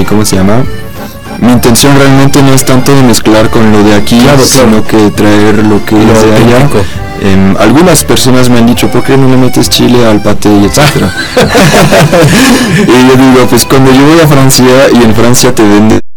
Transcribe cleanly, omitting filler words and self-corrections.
¿cómo se llama? Mi intención realmente no es tanto de mezclar con lo de aquí, sino que traer lo que es de allá. Algunas personas me han dicho, ¿por qué no le metes chile al paté y etcétera? Y yo digo, pues cuando yo voy a Francia y en Francia te venden